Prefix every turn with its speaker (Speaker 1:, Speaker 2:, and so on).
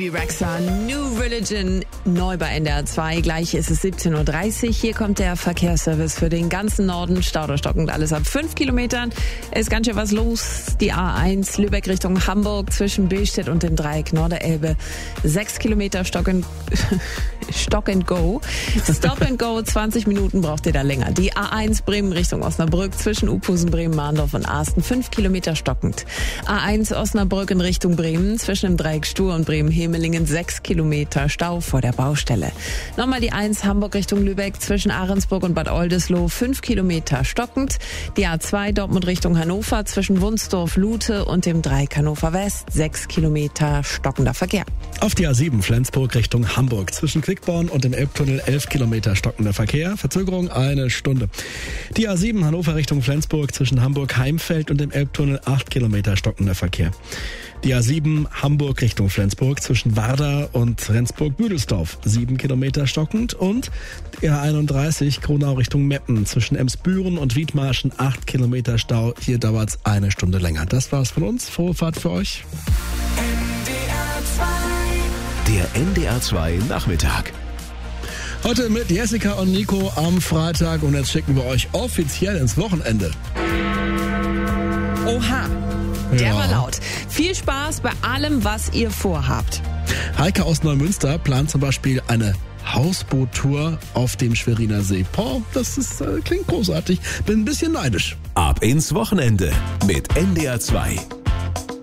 Speaker 1: Bibi Rexha, New Religion, neu bei NDR 2. Gleich ist es 17.30 Uhr. Hier kommt der Verkehrsservice für den ganzen Norden. Stau stockend alles ab 5 Kilometern. Ist ganz schön was los. Die A1 Lübeck Richtung Hamburg zwischen Billstedt und dem Dreieck Norderelbe. 6 Kilometer Stock and Go. Stop and Go, 20 Minuten braucht ihr da länger. Die A1 Bremen Richtung Osnabrück zwischen Uphusen, Bremen, Mahndorf und Asten. 5 Kilometer stockend. A1 Osnabrück in Richtung Bremen zwischen dem Dreieck Stur und Bremen-Hemelingen 6 Kilometer Stau vor der Baustelle. Nochmal die 1 Hamburg Richtung Lübeck zwischen Ahrensburg und Bad Oldesloe 5 Kilometer stockend. Die A2 Dortmund Richtung Hannover zwischen Wunsdorf, Lute und dem Dreieck Hannover West 6 Kilometer stockender Verkehr.
Speaker 2: Auf die A7 Flensburg Richtung Hamburg zwischen Quickborn und dem Elbtunnel 11 Kilometer stockender Verkehr. Verzögerung 1 Stunde. Die A7 Hannover Richtung Flensburg zwischen Hamburg-Heimfeld und dem Elbtunnel 8 Kilometer stockender Verkehr. Die A7 Hamburg Richtung Flensburg zwischen Warda und Rendsburg-Büdelsdorf 7 Kilometer stockend und die A31 Kronau Richtung Meppen zwischen Emsbüren und Wiedmarschen 8 Kilometer Stau. Hier dauert's 1 Stunde länger. Das war's von uns. Frohe Fahrt für euch.
Speaker 3: Der NDR 2 Nachmittag.
Speaker 2: Heute mit Jessica und Nico am Freitag und jetzt schicken wir euch offiziell ins Wochenende.
Speaker 1: Oha, der war laut. Viel Spaß bei allem, was ihr vorhabt.
Speaker 2: Heike aus Neumünster plant zum Beispiel eine Hausboottour auf dem Schweriner See. Boah, das klingt großartig. Bin ein bisschen neidisch.
Speaker 3: Ab ins Wochenende mit NDR 2.